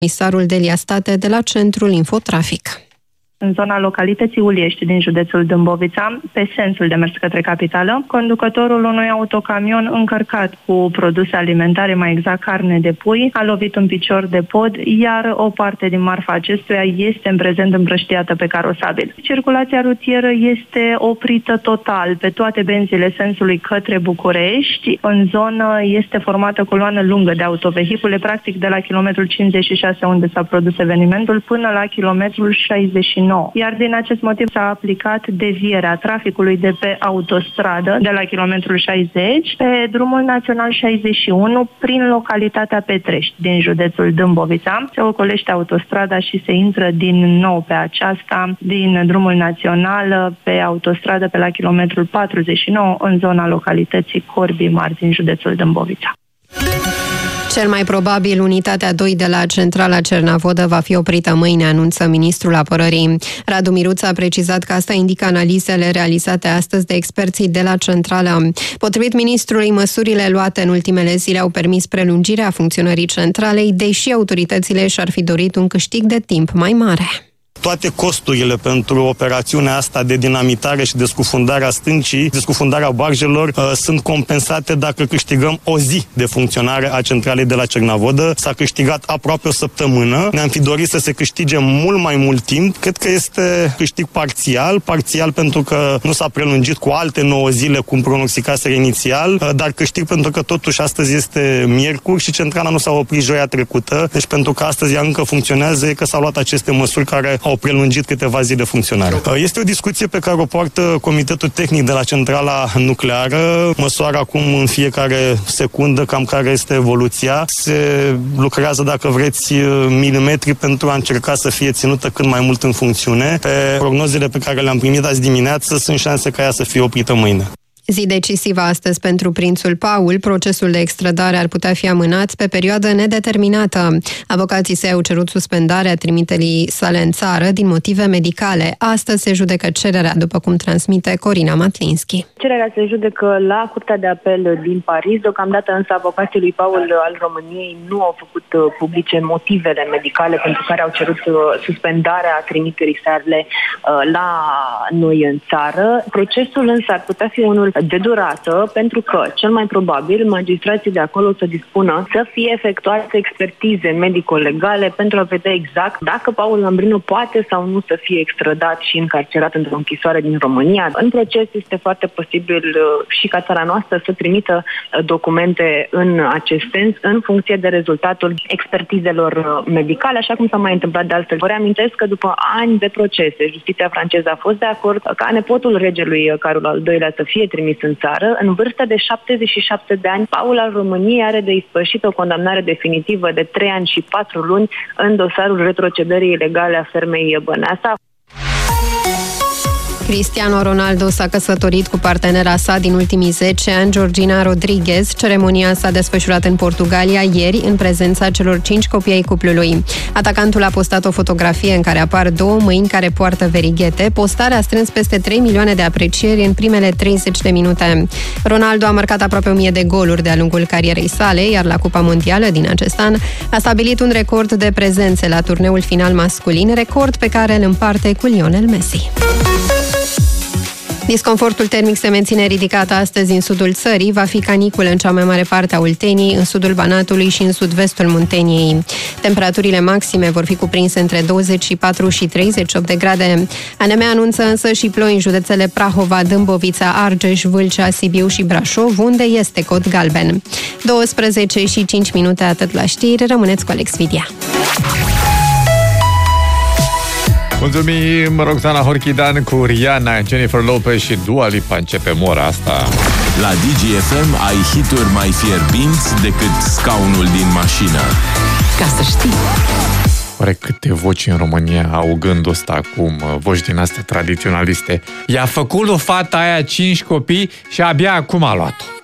comisarul Delia State de la Centrul Infotrafic. În zona localității Uliești din județul Dâmbovița, pe sensul de mers către capitală, conducătorul unui autocamion încărcat cu produse alimentare, mai exact carne de pui, a lovit un picior de pod, iar o parte din marfa acestuia este în prezent împrăștiată pe carosabil. Circulația rutieră este oprită total pe toate benzile sensului către București. În zonă este formată coloană lungă de autovehicule, practic de la kilometrul 56 unde s-a produs evenimentul până la kilometrul 69. Iar din acest motiv s-a aplicat devierea traficului de pe autostradă de la kilometrul 60 pe drumul național 61 prin localitatea Petrești din județul Dâmbovița. Se ocolește autostrada și se intră din nou pe aceasta din drumul național pe autostradă pe la kilometrul 49 în zona localității Corbii Mari din județul Dâmbovița. Cel mai probabil, unitatea 2 de la centrala Cernavodă va fi oprită mâine, anunță ministrul apărării. Radu Miruță a precizat că asta indică analizele realizate astăzi de experții de la centrală. Potrivit ministrului, măsurile luate în ultimele zile au permis prelungirea funcționării centralei, deși autoritățile și-ar fi dorit un câștig de timp mai mare. Toate costurile pentru operațiunea asta de dinamitare și de scufundarea stâncii, de scufundarea barjelor, sunt compensate dacă câștigăm o zi de funcționare a centralei de la Cernavodă. S-a câștigat aproape o săptămână. Ne-am fi dorit să se câștige mult mai mult timp. Cred că este câștig parțial pentru că nu s-a prelungit cu alte 9 zile cum pronosticaseră inițial, dar câștig pentru că totuși astăzi este miercuri și centrala nu s-a oprit joia trecută. Deci pentru că astăzi ea încă funcționează, e că s-au luat aceste măsuri care au prelungit câteva zile de funcționare. Este o discuție pe care o poartă Comitetul Tehnic de la centrala nucleară. Măsoară acum în fiecare secundă cam care este evoluția. Se lucrează, dacă vreți, milimetri pentru a încerca să fie ținută cât mai mult în funcțiune. Pe prognozele pe care le-am primit azi dimineață sunt șanse ca ea să fie oprită mâine. Zi decisivă astăzi pentru prințul Paul. Procesul de extradare ar putea fi amânat pe perioadă nedeterminată. Avocații săi au cerut suspendarea trimiterii sale în țară din motive medicale. Astăzi se judecă cererea, după cum transmite Corina Matlinski. Cererea se judecă la Curtea de Apel din Paris. Deocamdată însă avocații lui Paul al României nu au făcut publice motivele medicale pentru care au cerut suspendarea trimiterii sale la noi în țară. Procesul însă ar putea fi unul de durată, pentru că, cel mai probabil, magistrații de acolo să dispună să fie efectuate expertize medico-legale pentru a vedea exact dacă Paul Lambrinu poate sau nu să fie extradat și încarcerat într-o închisoare din România. În proces este foarte posibil și ca țara noastră să trimită documente în acest sens, în funcție de rezultatul expertizelor medicale, așa cum s-a mai întâmplat de altfel. Vă reamintesc că după ani de procese, justiția franceză a fost de acord ca nepotul regelui Carol al II-lea să fie trimis în țară. În vârstă de 77 de ani, Paul al României are de ispășit o condamnare definitivă de 3 ani și 4 luni în dosarul retrocedării ilegale a fermei Băneasa. Cristiano Ronaldo s-a căsătorit cu partenera sa din ultimii 10 ani, Georgina Rodriguez. Ceremonia s-a desfășurat în Portugalia ieri, în prezența celor 5 copii ai cuplului. Atacantul a postat o fotografie în care apar 2 mâini care poartă verighete. Postarea a strâns peste 3 milioane de aprecieri în primele 30 de minute. Ronaldo a marcat aproape 1000 de goluri de-a lungul carierei sale, iar la Cupa Mondială din acest an a stabilit un record de prezențe la turneul final masculin, record pe care îl împarte cu Lionel Messi. Disconfortul termic se menține ridicat astăzi în sudul țării. Va fi caniculă în cea mai mare parte a Olteniei, în sudul Banatului și în sud-vestul Munteniei. Temperaturile maxime vor fi cuprinse între 24 și 38 de grade. ANM anunță însă și ploi în județele Prahova, Dâmbovița, Argeș, Vâlcea, Sibiu și Brașov, unde este cod galben. 12 și 5 minute, atât la știri. Rămâneți cu Alex Vidia. Mulțumim, Roxana Horchidan cu Rihanna, Jennifer Lopez și Dua Lipa. Începem ora asta. La DGFM ai hituri mai fierbinți decât scaunul din mașină. Ca să știi. Oare câte voci în România au gândul ăsta acum, voci din astea tradiționaliste? I-a făcut o fata aia 5 copii și abia acum a luat-o.